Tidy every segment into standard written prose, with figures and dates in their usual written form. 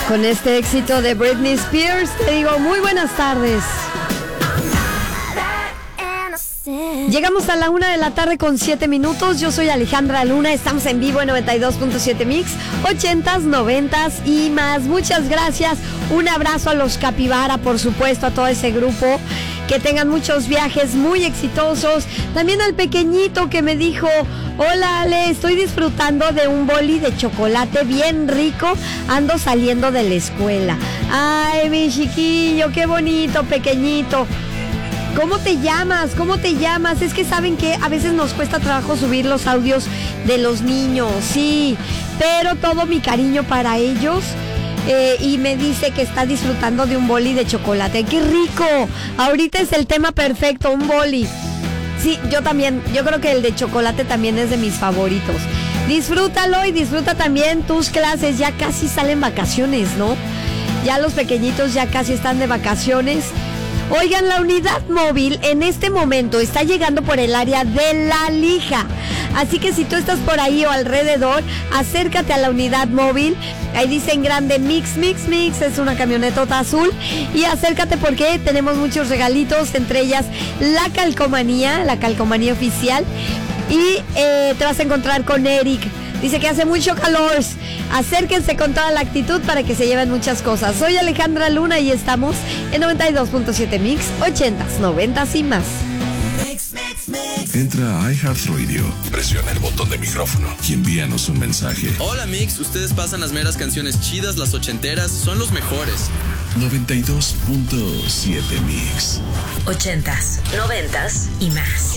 Con este éxito de Britney Spears, te digo muy buenas tardes. Llegamos a la 1:07 p.m. Yo soy Alejandra Luna. Estamos en vivo en 92.7 Mix, 80s, 90s y más. Muchas gracias. Un abrazo a los Capibara, por supuesto, a todo ese grupo. Que tengan muchos viajes muy exitosos. También al pequeñito que me dijo: hola Ale, estoy disfrutando de un boli de chocolate bien rico. Ando saliendo de la escuela. Ay, mi chiquillo, qué bonito, pequeñito. ¿Cómo te llamas? ¿Cómo te llamas? Es que saben que a veces nos cuesta trabajo subir los audios de los niños, sí, pero todo mi cariño para ellos. Y me dice que está disfrutando de un boli de chocolate. ¡Qué rico! Ahorita es el tema perfecto, un boli. Sí, yo también, yo creo que el de chocolate también es de mis favoritos. Disfrútalo y disfruta también tus clases. Ya casi salen vacaciones, ¿no? Ya los pequeñitos ya casi están de vacaciones. Oigan, la unidad móvil en este momento está llegando por el área de La Lija. Así que si tú estás por ahí o alrededor, acércate a la unidad móvil. Ahí dice en grande Mix, Mix, Mix. Es una camionetota azul. Y acércate porque tenemos muchos regalitos. Entre ellas la calcomanía oficial. Y te vas a encontrar con Eric. Dice que hace mucho calor. Acérquense con toda la actitud para que se lleven muchas cosas. Soy Alejandra Luna y estamos en 92.7 Mix, 80s, 90s y más. Entra a iHeartRadio, presiona el botón de micrófono y envíanos un mensaje. Hola Mix, ustedes pasan las meras canciones chidas, las ochenteras, son los mejores. 92.7 Mix, 80s, 90s y más.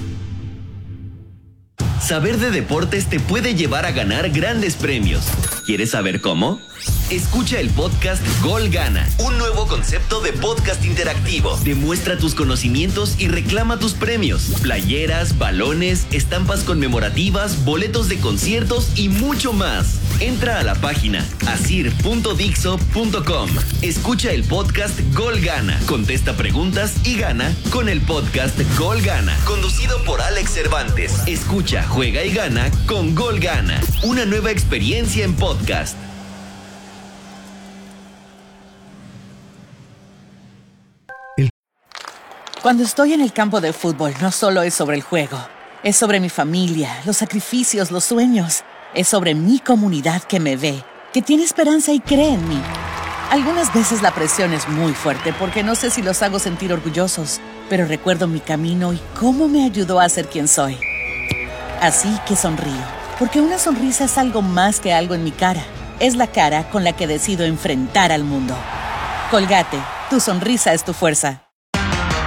Saber de deportes te puede llevar a ganar grandes premios. ¿Quieres saber cómo? Escucha el podcast Gol Gana, un nuevo concepto de podcast interactivo. Demuestra tus conocimientos y reclama tus premios. Playeras, balones, estampas conmemorativas, boletos de conciertos y mucho más. Entra a la página asir.dixo.com. Escucha el podcast Gol Gana. Contesta preguntas y gana con el podcast Gol Gana, conducido por Alex Cervantes. Escucha, juega y gana con Gol Gana. Una nueva experiencia en podcast. Cuando estoy en el campo de fútbol, no solo es sobre el juego. Es sobre mi familia, los sacrificios, los sueños. Es sobre mi comunidad que me ve, que tiene esperanza y cree en mí. Algunas veces la presión es muy fuerte porque no sé si los hago sentir orgullosos, pero recuerdo mi camino y cómo me ayudó a ser quien soy. Así que sonrío, porque una sonrisa es algo más que algo en mi cara. Es la cara con la que decido enfrentar al mundo. Colgate, tu sonrisa es tu fuerza.